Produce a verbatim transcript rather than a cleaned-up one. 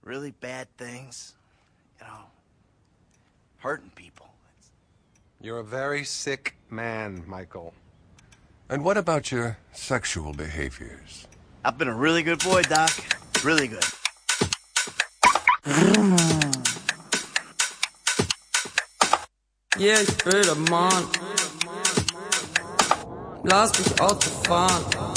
really bad things, you know, hurting people. You're a very sick man, Michael. And what about your sexual behaviors? I've been a really good boy, Doc. Really good. Yeah, ich will der Mann. Lass mich Auto fahren.